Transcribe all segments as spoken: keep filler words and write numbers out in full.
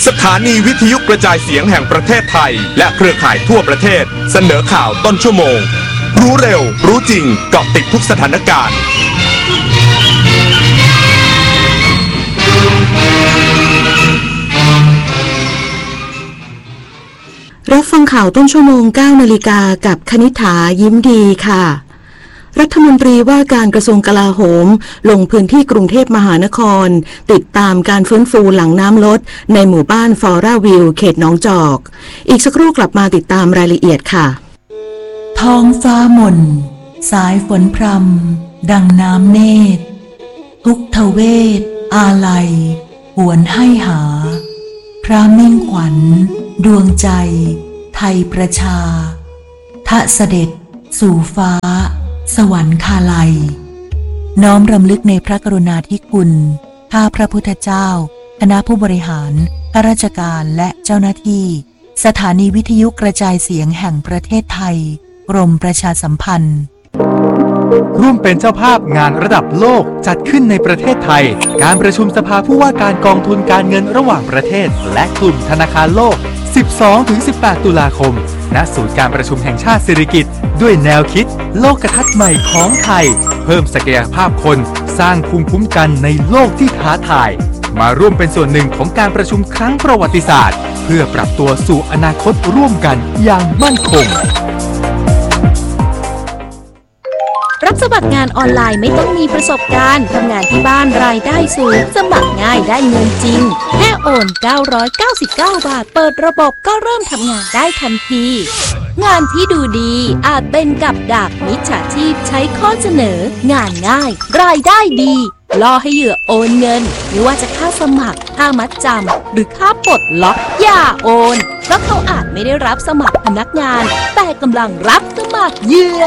ถานีวิทยุกระจายเสียงแห่งประเทศไทยและเครือข่ายทั่วประเทศเสนอข่าวต้นชั่วโมงรู้เร็วรู้จริงเกาะติดทุกสถานการณ์รับฟังข่าวต้นชั่วโมง เก้านาฬิกากับคณิษฐายิ้มดีค่ะรัฐมนตรีว่าการกระทรวงกลาโหมลงพื้นที่กรุงเทพมหานครติดตามการฟื้นฟูหลังน้ำลดในหมู่บ้านฟอร่าวิวเขตหนองจอกอีกสักครู่กลับมาติดตามรายละเอียดค่ะท้องฟ้าหม่นสายฝนพรำดังน้ำเนตรทุกทเวทอาลัยหวนให้หาพระมิ่งขวัญดวงใจไทยประชาทะเสด็จสู่ฟ้าสวรรคาลัยน้อมรำลึกในพระกรุณาธิคุณข้าพระพุทธเจ้าคณะผู้บริหารข้าราชการและเจ้าหน้าที่สถานีวิทยุกระจายเสียงแห่งประเทศไทยกรมประชาสัมพันธ์ร่วมเป็นเจ้าภาพงานระดับโลกจัดขึ้นในประเทศไทยการประชุมสภาผู้ว่าการกองทุนการเงินระหว่างประเทศและกลุ่มธนาคารโลก สิบสองถึงสิบแปด ตุลาคมณศูนย์การประชุมแห่งชาติสิริกิติ์ด้วยแนวคิดโลกทัศน์ใหม่ของไทยเพิ่มศักยภาพคนสร้างภูมิคุ้มกันในโลกที่ท้าทายมาร่วมเป็นส่วนหนึ่งของการประชุมครั้งประวัติศาสตร์เพื่อปรับตัวสู่อนาคตร่วมกันอย่างมั่นคงรับสมัครงานออนไลน์ไม่ต้องมีประสบการณ์ทำงานที่บ้านรายได้สูงสมัครง่ายได้เงินจริงแค่โอนเก้าร้อยเก้าสิบเก้าบาทเปิดระบบก็เริ่มทำงานได้ทันทีงานที่ดูดีอาจเป็นกับดักมิจฉาชีพใช้ข้อเสนองานง่ายรายได้ดีล่อให้เหยื่อโอนเงินไม่ว่าจะค่าสมัครค่ามัดจำหรือค่าปลดล็อกอย่าโอนเพราะเขาอาจไม่ได้รับสมัครพนักงานแต่กำลังรับสมัครเหยื่อ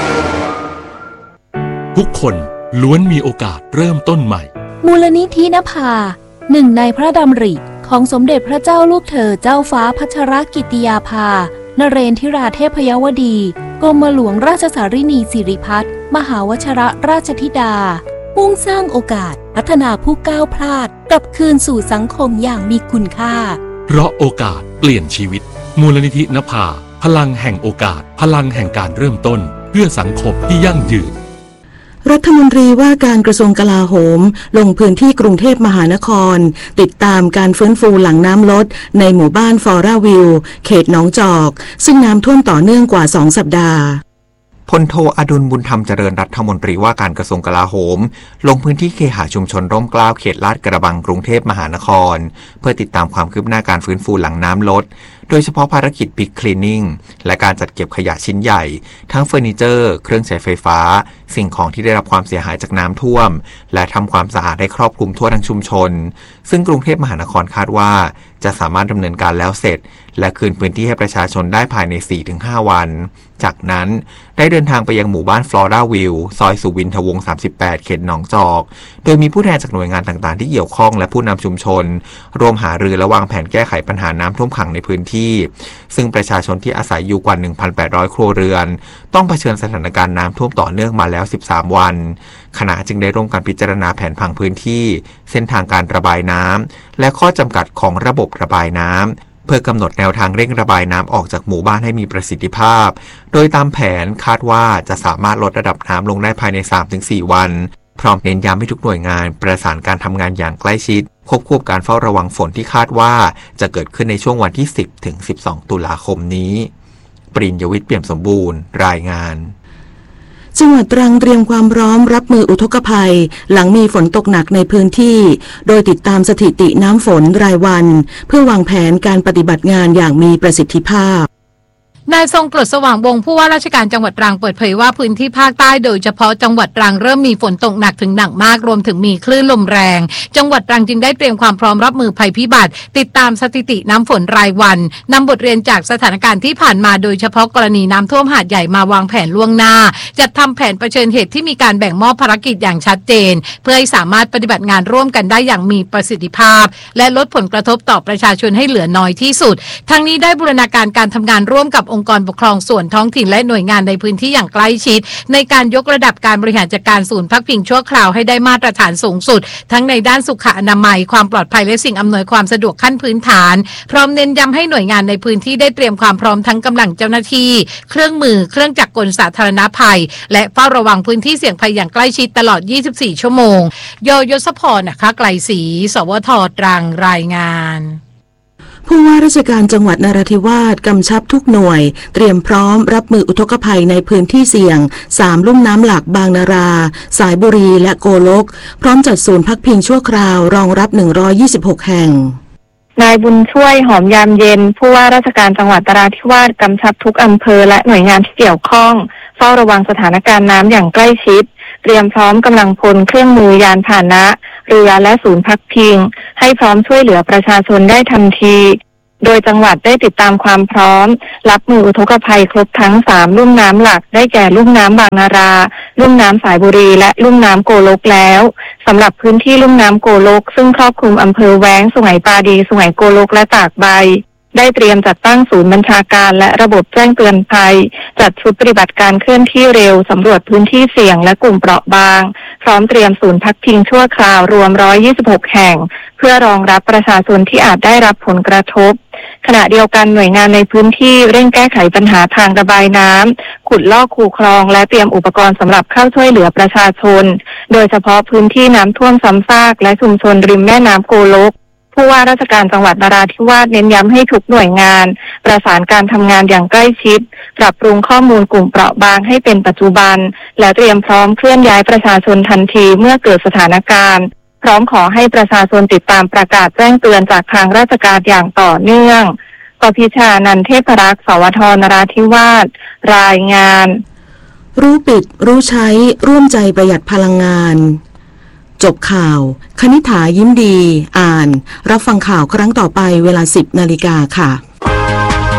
ทุกคนล้วนมีโอกาสเริ่มต้นใหม่มูลนิธินภาหนึ่งในพระดำริของสมเด็จพระเจ้าลูกเธอเจ้าฟ้าพัชรกิติยาภานเรนทิราเทพยวดีกรมหลวงราชสารินีสิริพัฒน์มหาวชรราชธิดามุ่งสร้างโอกาสพัฒนาผู้ก้าวพลาดกลับคืนสู่สังคมอย่างมีคุณค่าเพราะโอกาสเปลี่ยนชีวิตมูลนิธินภาพลังแห่งโอกาสพลังแห่งการเริ่มต้นเพื่อสังคมที่ยั่งยืนรัฐมนตรีว่าการกระทรวงกลาโหมลงพื้นที่กรุงเทพมหานครติดตามการฟื้นฟูหลังน้ำลดในหมู่บ้านฟอร่าวิวเขตหนองจอกซึ่งน้ำท่วมต่อเนื่องกว่าสองสัปดาห์พลโทอดุลบุญธรรมเจริญรัฐมนตรีว่าการกระทรวงกลาโหมลงพื้นที่เคหะชุมชนร่มเกล้าเขตลาดกระบังกรุงเทพมหานครเพื่อติดตามความคืบหน้าการฟื้นฟูหลังน้ำลดโดยเฉพาะภารกิจบิ๊กคลีนนิ่งและการจัดเก็บขยะชิ้นใหญ่ทั้งเฟอร์นิเจอร์เครื่องใช้ไฟฟ้าสิ่งของที่ได้รับความเสียหายจากน้ำท่วมและทำความสะอาดได้ครอบคลุมทั่วทั้งชุมชนซึ่งกรุงเทพมหานครคาดว่าจะสามารถดำเนินการแล้วเสร็จและคืนพื้นที่ให้ประชาชนได้ภายใน สี่ถึงห้า วันจากนั้นได้เดินทางไปยังหมู่บ้านฟลอร่าวิวซอยสุวินทวงศ์สามสิบแปดเขตหนองจอกโดยมีผู้แทนจากหน่วยงานต่างๆที่เกี่ยวข้องและผู้นำชุมชนร่วมหารือและวางแผนแก้ไขปัญหาน้ำท่วมขังในพื้นที่ซึ่งประชาชนที่อาศัยอยู่กว่า หนึ่งพันแปดร้อย ครัวเรือนต้องเผชิญสถานการณ์น้ำท่วมต่อเนื่องมาแล้วสิบสามวันคณะจึงได้ร่วมกันพิจารณาแผนผังพื้นที่เส้นทางการระบายน้ำและข้อจำกัดของระบบระบายน้ำเพื่อกำหนดแนวทางเร่งระบายน้ำออกจากหมู่บ้านให้มีประสิทธิภาพโดยตามแผนคาดว่าจะสามารถลดระดับน้ำลงได้ภายใน สามถึงสี่ วันพร้อมเน้นย้ำให้ทุกหน่วยงานประสานการทำงานอย่างใกล้ชิดควบคู่กับการเฝ้าระวังฝนที่คาดว่าจะเกิดขึ้นในช่วงวันที่ สิบถึงสิบสอง ตุลาคมนี้ปริญญวิทย์เปี่ยมสมบูรณ์รายงานจังหวัดตรังเตรียมความพร้อมรับมืออุทกภัยหลังมีฝนตกหนักในพื้นที่โดยติดตามสถิติน้ำฝนรายวันเพื่อวางแผนการปฏิบัติงานอย่างมีประสิทธิภาพนายทรงกรดสว่างวงศ์ผู้ว่าราชการจังหวัดตรังเปิดเผยว่าพื้นที่ภาคใต้โดยเฉพาะจังหวัดตรังเริ่มมีฝนตกหนักถึงหนักมากรวมถึงมีคลื่นลมแรงจังหวัดตรังจึงได้เตรียมความพร้อมรับมือภัยพิบัติติดตามสถิติน้ำฝนรายวันนำบทเรียนจากสถานการณ์ที่ผ่านมาโดยเฉพาะกรณีน้ำท่วมหาดใหญ่มาวางแผนล่วงหน้าจัดทำแผนเผชิญเหตุที่มีการแบ่งมอบภารกิจอย่างชัดเจนเพื่อให้สามารถปฏิบัติงานร่วมกันได้อย่างมีประสิทธิภาพและลดผลกระทบต่อประชาชนให้เหลือน้อยที่สุดทั้งนี้ได้บูรณาการการทำงานร่วมกับองค์องค์กรปกครองส่วนท้องถิ่นและหน่วยงานในพื้นที่อย่างใกล้ชิดในการยกระดับการบริหารจัดการศูนย์พักพิงชั่วคราวให้ได้มาตรฐานสูงสุดทั้งในด้านสุขอนามัยความปลอดภัยและสิ่งอำนวยความสะดวกขั้นพื้นฐานพร้อมเน้นย้ำให้หน่วยงานในพื้นที่ได้เตรียมความพร้อมทั้งกำลังเจ้าหน้าที่เครื่องมือเครื่องจักรกลสาธารณภัยและเฝ้าระวังพื้นที่เสี่ยงภัยอย่างใกล้ชิดตลอดยี่สิบสี่ชั่วโมงโยยศพรนะคะไกลศรีสวทตรังรายงานผู้ว่าราชการจังหวัดนราธิวาสกำชับทุกหน่วยเตรียมพร้อมรับมืออุทกภัยในพื้นที่เสี่ยงสามลุ่มน้ำหลักบางนาราสายบุรีและโกลกพร้อมจัดศูนย์พักพิงชั่วคราวรองรับหนึ่งร้อยยี่สิบหกแห่งนายบุญช่วยหอมยามเย็นผู้ว่าราชการจังหวัดนราธิวาสกำชับทุกอำเภอและหน่วยงานที่เกี่ยวข้องเฝ้าระวังสถานการณ์น้ำอย่างใกล้ชิดเตรียมพร้อมกำลังพลเครื่องมือยานพาหนะเรือและศูนย์พักพิงให้พร้อมช่วยเหลือประชาชนได้ทันทีโดยจังหวัดได้ติดตามความพร้อมรับมืออุทกภัยครบทั้งสามลุ่มน้ำหลักได้แก่ลุ่มน้ำบางนาราลุ่มน้ำสายบุรีและลุ่มน้ำโกลกแล้วสำหรับพื้นที่ลุ่มน้ำโกลกซึ่งครอบคลุมอำเภอแว้งสุไหงปาดีสุไหงโกลกและตากใบได้เตรียมจัดตั้งศูนย์บัญชาการและระบบแจ้งเตือนภัยจัดชุดปฏิบัติการเคลื่อนที่เร็วสำรวจพื้นที่เสี่ยงและกลุ่มเปราะบางพร้อมเตรียมศูนย์พักพิงชั่วคราวรวมหนึ่งร้อยยี่สิบหกแห่งเพื่อรองรับประชาชนที่อาจได้รับผลกระทบขณะเดียวกันหน่วยงานในพื้นที่เร่งแก้ไขปัญหาทางระบายน้ำขุดลอกคูคลองและเตรียมอุปกรณ์สำหรับเข้าช่วยเหลือประชาชนโดยเฉพาะพื้นที่น้ำท่วมซ้ำซากและชุมชนริมแม่น้ำโกลกผู้ว่าราชการจังหวัดนราธิวาสเน้นย้ำให้ทุกหน่วยงานประสานการทำงานอย่างใกล้ชิดปรับปรุงข้อมูลกลุ่มเปราะบางให้เป็นปัจจุบันและเตรียมพร้อมเคลื่อนย้ายประชาชนทันทีเมื่อเกิดสถานการณ์พร้อมขอให้ประชาชนติดตามประกาศแจ้งเตือนจากทางราชการอย่างต่อเนื่องกพิชานันเทพรักษ์สวทนราธิวาสรายงานรู้ปิดรู้ใช้ร่วมใจประหยัดพลังงานจบข่าวคณิษฐายิ้มดีอ่านรับฟังข่าวครั้งต่อไปเวลาสิบนาฬิกาค่ะ